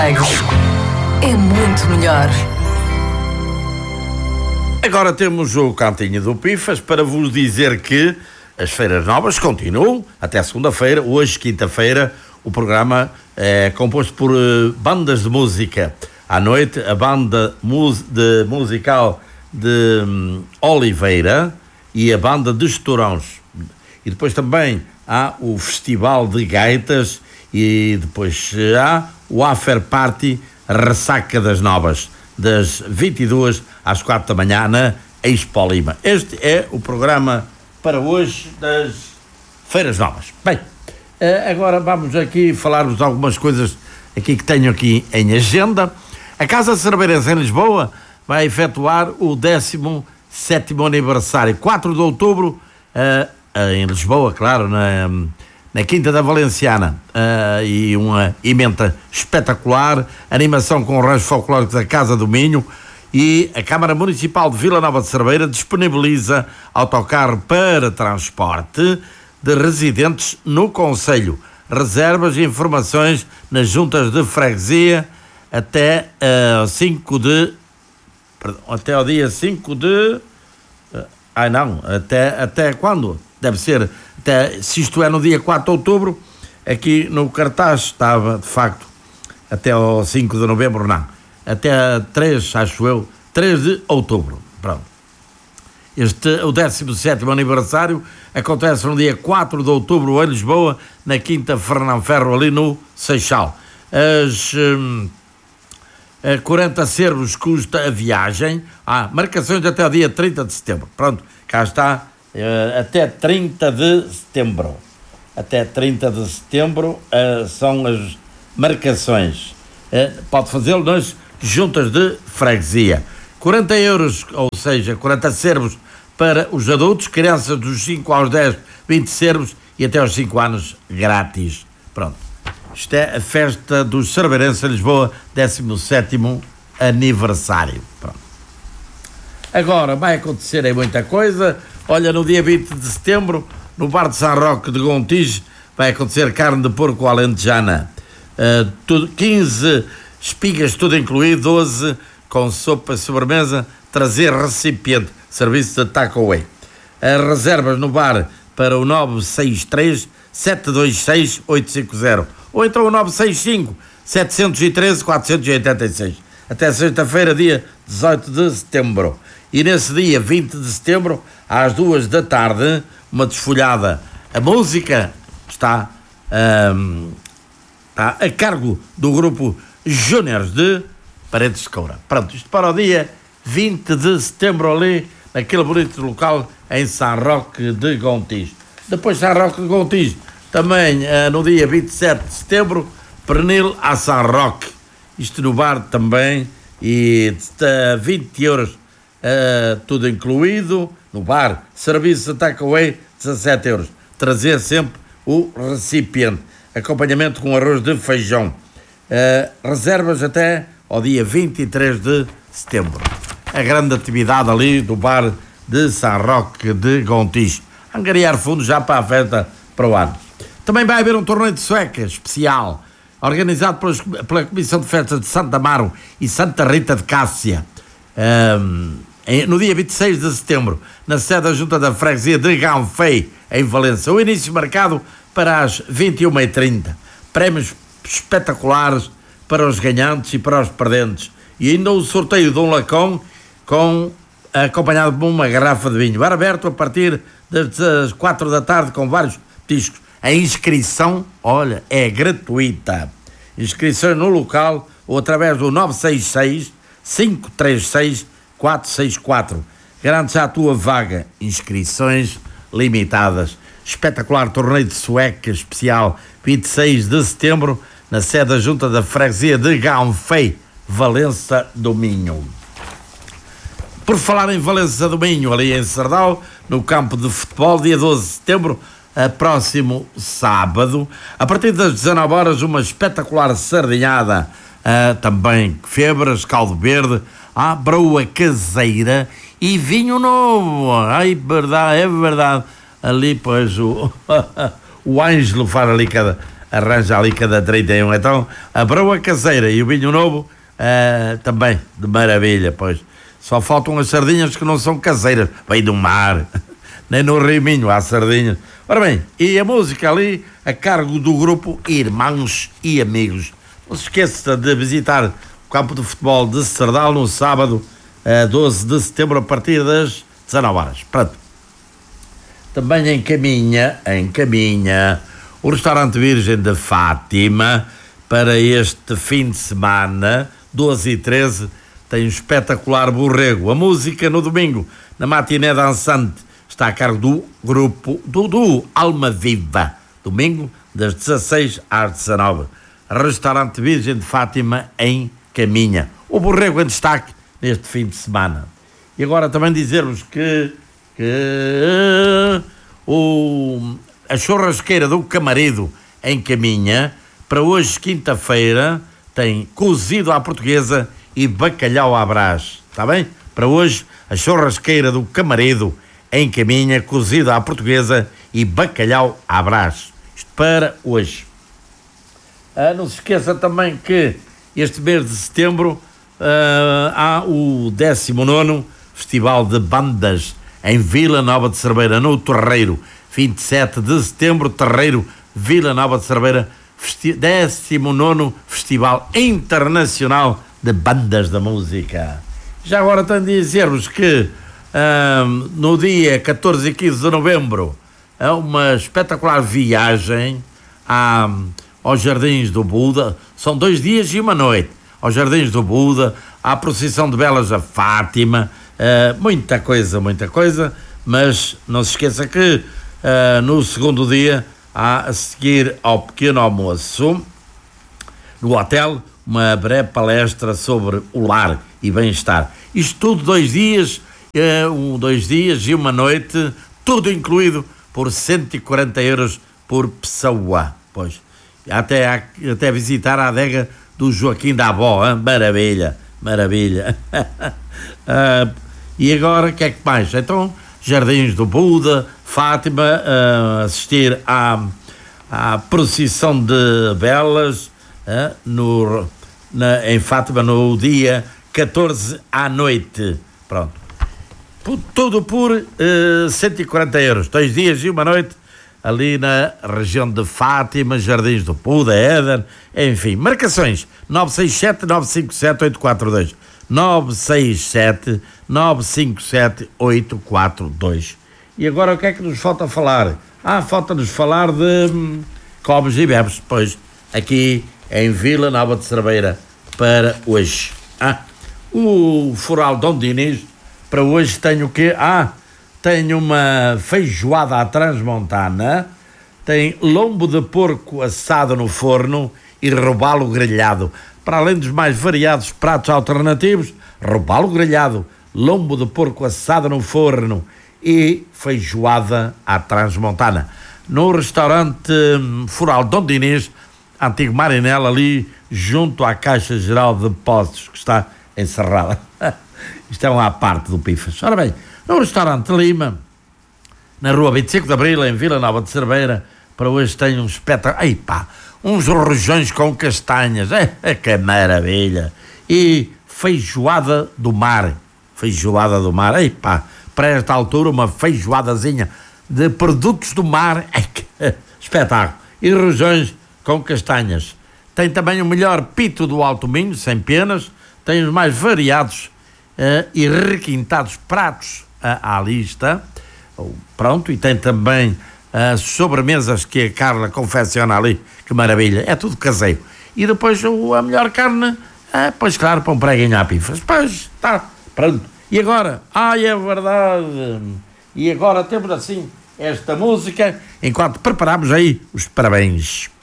É muito melhor. Agora temos o Cantinho do Pifas para vos dizer que as feiras novas continuam até segunda-feira. Hoje, quinta-feira, o programa é composto por bandas de música. À noite, a banda musical de Oliveira e a banda de Estorões. E depois também há o Festival de Gaitas e depois há o After Party Ressaca das Novas, das 22 às 4 da manhã na Expo Lima. Este é o programa para hoje das Feiras Novas. Bem, agora vamos aqui falar-vos de algumas coisas aqui que tenho aqui em agenda. A Casa Cerveirense em Lisboa vai efetuar o 17º aniversário, 4 de outubro, em Lisboa, claro, na Quinta da Valenciana, e uma emenda espetacular, animação com o rancho folclórico da Casa do Minho, e a Câmara Municipal de Vila Nova de Cerveira disponibiliza autocarro para transporte de residentes no concelho. Reservas e informações nas juntas de freguesia até até o dia 5 de... até quando? Deve ser, se isto é no dia 4 de outubro, aqui no cartaz estava, de facto, até o 5 de novembro, não. Até 3, acho eu, 3 de outubro. Pronto. O 17º aniversário acontece no dia 4 de outubro em Lisboa, na Quinta Fernão Ferro, ali no Seixal. 40 cervos custa a viagem. Marcações até o dia 30 de setembro. Pronto, cá está. Até 30 de setembro. Até 30 de setembro são as marcações. Pode fazê-lo nas juntas de freguesia. 40 euros, ou seja, 40 cervos para os adultos, crianças dos 5 aos 10, 20 cervos e até aos 5 anos grátis. Pronto. Isto é a festa dos Cerveirenses em Lisboa, 17º aniversário. Pronto. Agora vai acontecer aí muita coisa. Olha, no dia 20 de setembro, no bar de São Roque de Gontijo, vai acontecer carne de porco alentejana. 15 espigas, tudo incluído, 12 com sopa e sobremesa, trazer recipiente, serviço de takeaway. As reservas no bar para o 963-726-850 ou então o 965-713-486. Até sexta-feira, dia 18 de setembro. E nesse dia 20 de setembro, às 2 da tarde, uma desfolhada. A música está a cargo do grupo Júniores de Paredes de Coura. Pronto, isto para o dia 20 de setembro ali, naquele bonito local em São Roque de Gontijo. Depois São Roque de Gontijo, também no dia 27 de setembro, pernil a São Roque. Isto no bar também, e 20 euros. Tudo incluído no bar, serviço de takeaway 17 euros, trazer sempre o recipiente, acompanhamento com arroz de feijão. Reservas até ao dia 23 de setembro. A grande atividade ali do bar de São Roque de Gontijo, angariar fundos já para a festa para o ano. Também vai haver um torneio de sueca especial organizado pela Comissão de Festas de Santa Amaro e Santa Rita de Cássia, no dia 26 de setembro, na sede da Junta da Freguesia de Ganfei, em Valença. O início marcado para as 21h30. Prémios espetaculares para os ganhantes e para os perdentes. E ainda o sorteio de um lacão acompanhado de uma garrafa de vinho. Bar aberto a partir das 4 da tarde com vários petiscos. A inscrição, olha, é gratuita. Inscrição no local ou através do 966-536-464. Garante já a tua vaga. Inscrições limitadas. Espetacular torneio de sueca especial, 26 de setembro, na sede da Junta da Freguesia de Ganfei, Valença do Minho. Por falar em Valença do Minho, ali em Sardau, no campo de futebol, dia 12 de setembro, próximo sábado, a partir das 19 horas, uma espetacular sardinhada, também febras, caldo verde, broa caseira e vinho novo. Ai, verdade, é verdade. Ali, pois, o Ângelo faz ali arranja ali cada 31. Então, a broa caseira e o vinho novo, também, de maravilha, pois. Só faltam as sardinhas que não são caseiras, vem do mar, nem no Rio Minho há sardinhas. Ora bem, e a música ali, a cargo do grupo Irmãos e Amigos. Não se esqueça de visitar o campo de futebol de Serdal no sábado, 12 de setembro, a partir das 19 horas. Pronto. Também encaminha o restaurante Virgem de Fátima para este fim de semana, 12 e 13, tem um espetacular borrego. A música no domingo, na matiné dançante, está a cargo do grupo do Alma Viva. Domingo, das 16 às 19. Restaurante Virgem de Fátima em Caminha. O borrego em destaque neste fim de semana. E agora também dizer-vos que a churrasqueira do Camarido em Caminha, para hoje, quinta-feira, tem cozido à portuguesa e bacalhau à brás. Está bem? Para hoje, a churrasqueira do Camarido em Caminha, cozido à portuguesa e bacalhau à brás. Isto para hoje. Não se esqueça também que este mês de setembro há o 19º Festival de Bandas em Vila Nova de Cerveira, no Terreiro. 27 de setembro, Terreiro, Vila Nova de Cerveira, 19º Festival Internacional de Bandas da Música. Já agora tenho de dizer-vos que no dia 14 e 15 de novembro há uma espetacular viagem aos Jardins do Buda. São 2 dias e uma noite aos Jardins do Buda, à procissão de velas a Fátima, muita coisa, mas não se esqueça que no segundo dia há, a seguir ao pequeno almoço no hotel, uma breve palestra sobre o lar e bem-estar. Isto tudo 2 dias, 2 dias e uma noite, tudo incluído por 140 euros por pessoa. Pois, até visitar a adega do Joaquim da Avó, hein? Maravilha. E agora, o que é que mais? Então, Jardins do Buda, Fátima, assistir à procissão de velas em Fátima no dia 14 à noite. Pronto. Tudo por 140 euros. 2 dias e uma noite ali na região de Fátima, Jardins do Buda, Éden, enfim. Marcações 967-957-842. 967-957-842. E agora o que é que nos falta falar? Falta-nos falar de comes e bebes, pois, aqui em Vila Nova de Cerveira, para hoje. O Foral Dom Dinis, para hoje tenho o quê? Tenho uma feijoada à transmontana, tem lombo de porco assado no forno e robalo grelhado. Para além dos mais variados pratos alternativos, robalo grelhado, lombo de porco assado no forno e feijoada à transmontana. No restaurante Foral Dom Dinis, antigo Marinela, ali junto à Caixa Geral de Depósitos, que está encerrada. Isto é uma à parte do Pifas. Ora bem, no restaurante Lima, na rua 25 de Abril, em Vila Nova de Cerveira, para hoje tenho um espetáculo. Uns rojões com castanhas, que maravilha! E feijoada do mar, para esta altura uma feijoadazinha de produtos do mar, que espetáculo! E rojões com castanhas. Tem também o melhor pito do Alto Minho, sem penas, tem os mais variados e requintados pratos à lista. Pronto, e tem também as sobremesas que a Carla confecciona ali, que maravilha, é tudo caseiro. E depois a melhor carne, pois claro, para um preguinho à Pifas. Pois, está, pronto. E agora? É verdade. E agora temos assim esta música, enquanto preparamos aí os parabéns.